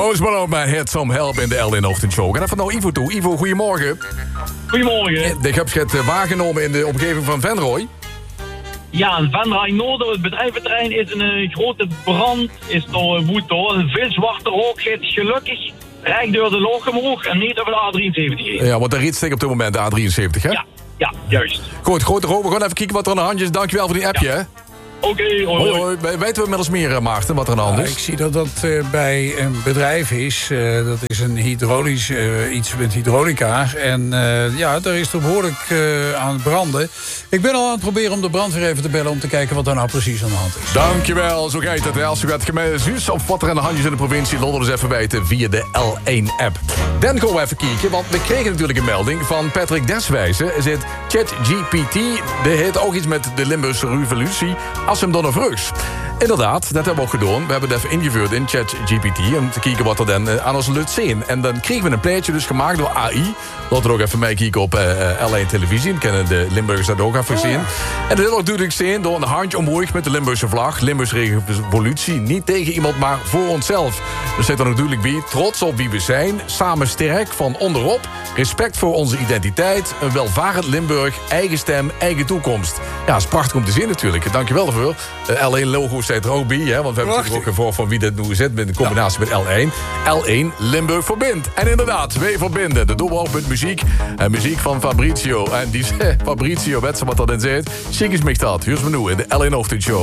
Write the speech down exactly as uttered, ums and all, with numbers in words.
Post Malone bij Hit Some Help in de L één Ochtendshow. We gaan even naar Ivo toe. Ivo, goedemorgen. Goedemorgen. Ik heb het waargenomen in de omgeving van Venrooy. Ja, in Venray Noord, het bedrijventerrein, is een uh, grote brand. Is door uh, woed door. Een veel zwarte rook zit gelukkig recht door de loog omhoog en niet over de A drieënzeventig heen. Ja, want daar riet steekt op dit moment de A drieënzeventig, hè? Ja, ja, juist. Goed, grote rook. We gaan even kijken wat er aan de hand is. Dankjewel voor die appje, Ja. hè? Oké, okay, hoi, hoi. hoi. Weten we inmiddels meer, uh, Maarten, wat er aan de hand is? Ja, ik zie dat dat uh, bij een bedrijf is. Uh, dat is een hydraulisch, uh, iets met hydraulica. En uh, ja, daar is er behoorlijk uh, aan het branden. Ik ben al aan het proberen om de brandweer even te bellen om te kijken wat daar nou precies aan de hand is. Dankjewel, zo gaat het. Als u gaat gemeentehuis of wat er aan de hand is in de provincie, laat ons even weten via de L één app. Dan gaan we even kijken, want we kregen natuurlijk een melding van Patrick Deswijze. Zit ChatGPT, de heet ook iets met de Limburgse revolutie, als hem dan een vrugs. Inderdaad, dat hebben we ook gedaan. We hebben het even ingevoerd in ChatGPT om te kijken wat er dan uh, aan ons lukt zien. En dan kregen we een plaatje dus gemaakt door A I. Laten we ook even meekijken op uh, L één televisie. Dan kennen de Limburgers dat ook even zien. Ja. En dat is ook duidelijk zien door een handje omhoog met de Limburgse vlag. Limburgse revolutie. Niet tegen iemand, maar voor onszelf. Er zit er natuurlijk bij. Trots op wie we zijn. Samen sterk van onderop. Respect voor onze identiteit. Een welvarend Limburg. Eigen stem, eigen toekomst. Ja, dat is prachtig om te zien natuurlijk. Dankjewel daarvoor. Uh, L één logo staat er ook bij. Hè, want we hebben natuurlijk ook ervoor van wie dat nu zit. Met de combinatie ja. met L één. L één Limburg verbindt. En inderdaad, twee verbinden. Dat doen we ook met muziek. En muziek van Fabrizio. En die Fabrizio, weet ze wat dat in zit. Chic is mij dat. Huurs me nu in de L één Ochtendshow.